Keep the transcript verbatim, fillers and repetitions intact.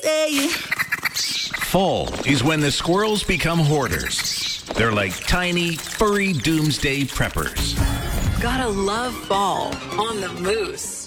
doomsday. Fall is when the squirrels become hoarders. They're like tiny, furry doomsday preppers. Gotta love fall on the Moose.